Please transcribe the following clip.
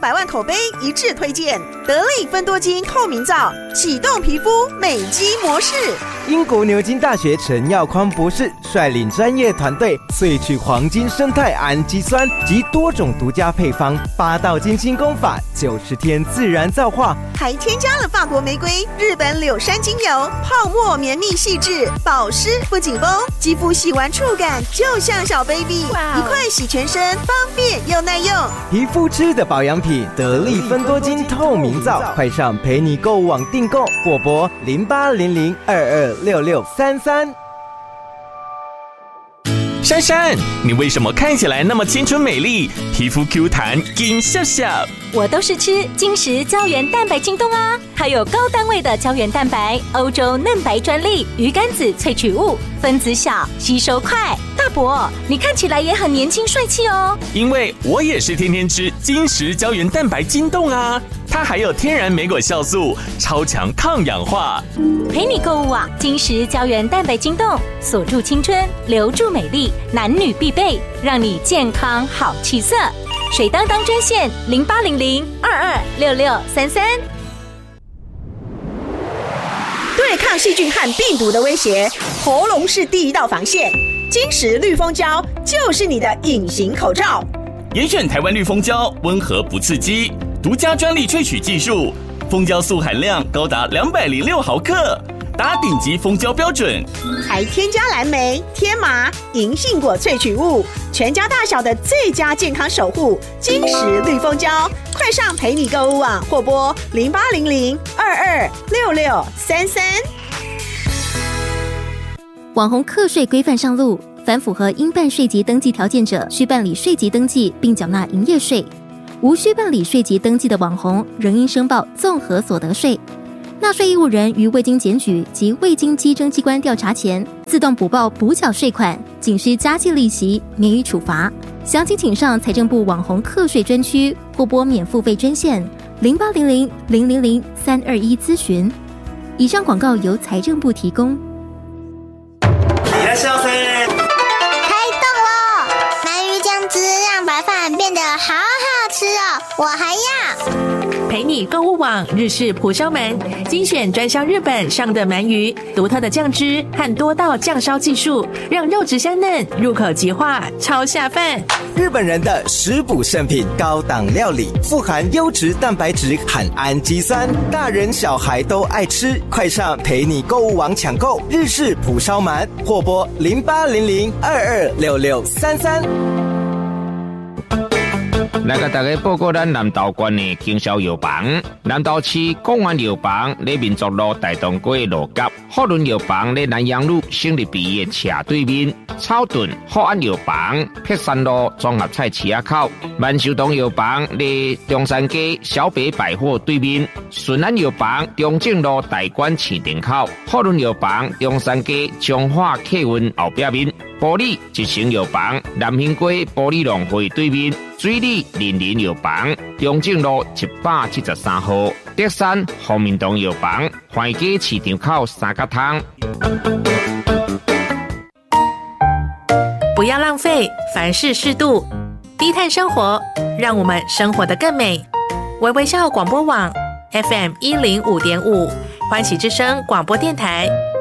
600万口碑一致推荐，得力芬多精透明皂，启动皮肤美肌模式。 英国牛津大学陈耀匡博士率领专业团队萃取黄金生态氨基酸及多种独家配方，8道精心功法，90天自然皂化， 还添加了法国玫瑰、日本柳杉精油，泡沫绵密细致，保湿不紧绷，肌肤洗完触感就像小 baby， 一块洗全身，方便又耐用。 皮肤吃的保养品，得力芬多精透明皂，快上陪你购物网订购，或拨0800226633。 珊珊，你为什么看起来那么青春美丽，皮肤 Q 弹金笑笑？ 我都是吃金石胶原蛋白晶冻啊，它有高单位的胶原蛋白，欧洲嫩白专利，鱼肝子萃取物，分子小，吸收快。大伯，你看起来也很年轻帅气哦。 因为我也是天天吃金石胶原蛋白晶冻啊，它还有天然莓果酵素，超强抗氧化。 陪你购物网，金石胶原蛋白晶冻，锁住青春，留住美丽，男女必备，让你健康好气色。水当当专线0800226633。 对抗细菌和病毒的威胁，喉咙是第一道防线。金石绿蜂胶就是你的隐形口罩。 严选台湾绿蜂胶，温和不刺激，独家专利萃取技术，蜂胶素含量高达206毫克，达顶级蜂胶标准， 还添加蓝莓、天麻、银杏果萃取物，全家大小的最佳健康守护。金石绿蜂胶，快上陪你购物网或拨0800226633。 网红课税规范上路，凡符合应办税籍登记条件者，需办理税籍登记并缴纳营业税；无需办理税籍登记的网红，仍应申报综合所得税。纳税义务人于未经检举及未经稽征机关调查前，自动补报补缴税款，仅需加计利息，免予处罚。详情请上财政部网红课税专区或拨免付费专线0800000321咨询。以上广告由财政部提供。 开动了！鳗鱼酱汁让白饭变得好好吃哦，我还要。 陪你购物网日式蒲烧鳗，精选专销日本上的鳗鱼，独特的酱汁和多道酱烧技术，让肉质香嫩，入口即化，超下饭。 日本人的食补圣品，高档料理，富含优质蛋白质和氨基酸，大人小孩都爱吃。快上陪你购物网抢购日式蒲烧鳗，或拨0800226633。 来甲大家报告咱南投县的经销药房。南投市公安药房在民族路大东街路角，福伦药房在南阳路省立毕业斜对面，草屯福安药房碧山路综合菜市口，万寿堂药房在中山街小北百货对面，顺安药房中正路大馆市场口，福伦药房中山街中华客运后壁面，玻璃一成药房南兴街玻璃农会对面，水里林林药房中正路173号，德山福民堂药房怀街市场口三角汤。 不要浪费，凡事适度，低碳生活，让我们生活得更美。微微笑广播网 FM105.5，欢喜之声广播电台，